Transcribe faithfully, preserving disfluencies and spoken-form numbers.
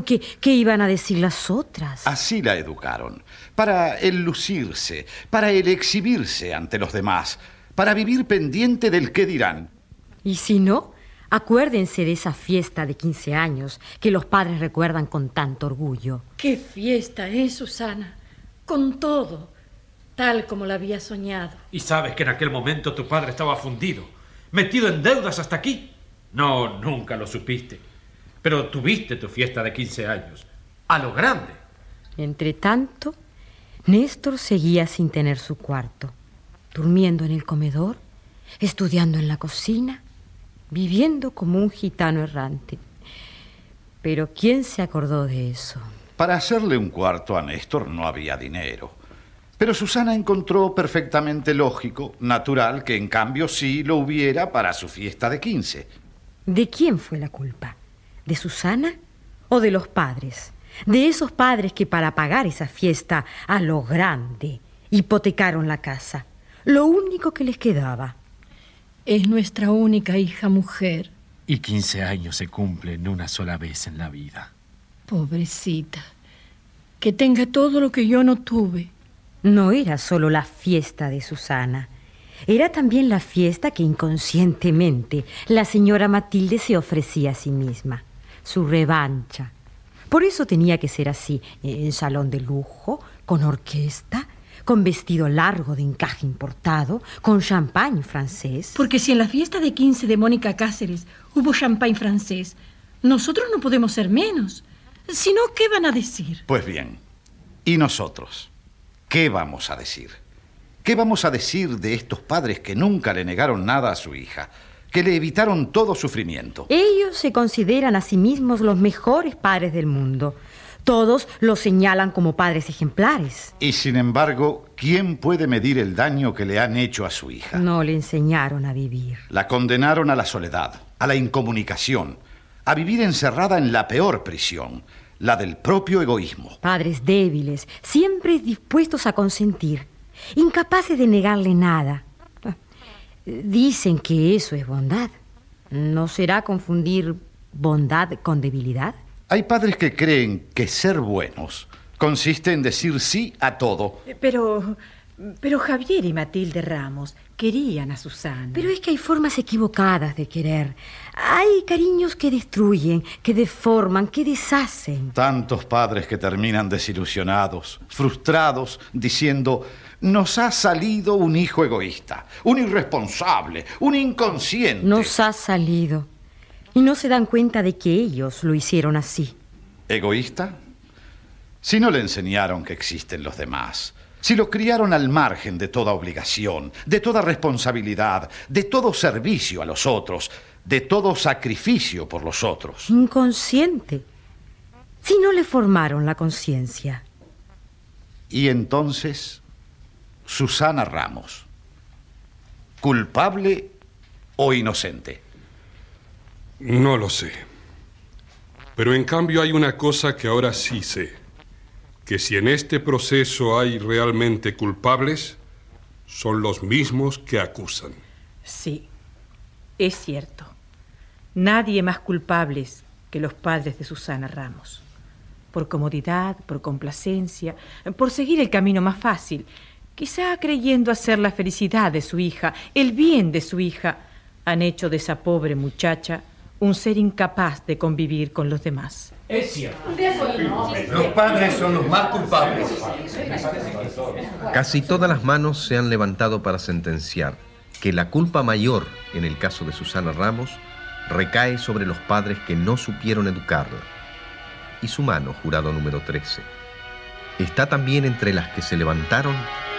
¿Qué, qué iban a decir las otras? Así la educaron, para el lucirse, para el exhibirse ante los demás, para vivir pendiente del qué dirán. Y si no, acuérdense de esa fiesta de quince años que los padres recuerdan con tanto orgullo. ¡Qué fiesta, eh, Susana! Con todo, tal como la había soñado. Y sabes que en aquel momento tu padre estaba fundido, metido en deudas hasta aquí. No, nunca lo supiste. Pero tuviste tu fiesta de quince años, a lo grande. Entre tanto, Néstor seguía sin tener su cuarto, durmiendo en el comedor, estudiando en la cocina, viviendo como un gitano errante. Pero ¿quién se acordó de eso? Para hacerle un cuarto a Néstor no había dinero. Pero Susana encontró perfectamente lógico, natural, que en cambio sí lo hubiera para su fiesta de quince. ¿De quién fue la culpa? ¿De Susana o de los padres? De esos padres que para pagar esa fiesta a lo grande hipotecaron la casa, lo único que les quedaba. Es nuestra única hija mujer. Y quince años se cumplen una sola vez en la vida. Pobrecita, que tenga todo lo que yo no tuve. No era solo la fiesta de Susana, era también la fiesta que inconscientemente la señora Matilde se ofrecía a sí misma, su revancha. Por eso tenía que ser así, en salón de lujo, con orquesta, con vestido largo de encaje importado, con champagne francés. Porque si en la fiesta de quince de Mónica Cáceres hubo champagne francés, nosotros no podemos ser menos. Si no, ¿qué van a decir? Pues bien, ¿y nosotros? ¿Qué vamos a decir? ¿Qué vamos a decir de estos padres que nunca le negaron nada a su hija, que le evitaron todo sufrimiento? Ellos se consideran a sí mismos los mejores padres del mundo. Todos los señalan como padres ejemplares. Y sin embargo, ¿quién puede medir el daño que le han hecho a su hija? No le enseñaron a vivir. La condenaron a la soledad, a la incomunicación, a vivir encerrada en la peor prisión, la del propio egoísmo. Padres débiles, siempre dispuestos a consentir, incapaces de negarle nada. Dicen que eso es bondad. ¿No será confundir bondad con debilidad? Hay padres que creen que ser buenos consiste en decir sí a todo. Pero, pero Javier y Matilde Ramos querían a Susana. Pero es que hay formas equivocadas de querer. Hay cariños que destruyen, que deforman, que deshacen. Tantos padres que terminan desilusionados, frustrados, diciendo: nos ha salido un hijo egoísta, un irresponsable, un inconsciente. Nos ha salido. Y no se dan cuenta de que ellos lo hicieron así. ¿Egoísta? Si no le enseñaron que existen los demás, si lo criaron al margen de toda obligación, de toda responsabilidad, de todo servicio a los otros, de todo sacrificio por los otros. Inconsciente. Si no le formaron la conciencia. Y entonces, Susana Ramos, ¿culpable o inocente? No lo sé. Pero en cambio hay una cosa que ahora sí sé. Que si en este proceso hay realmente culpables, son los mismos que acusan. Sí, es cierto. Nadie más culpables que los padres de Susana Ramos. Por comodidad, por complacencia, por seguir el camino más fácil, quizá creyendo hacer la felicidad de su hija, el bien de su hija, han hecho de esa pobre muchacha un ser incapaz de convivir con los demás. Es cierto. Los padres son los más culpables. Casi todas las manos se han levantado para sentenciar que la culpa mayor, en el caso de Susana Ramos, recae sobre los padres que no supieron educarla. Y su mano, jurado número trece, está también entre las que se levantaron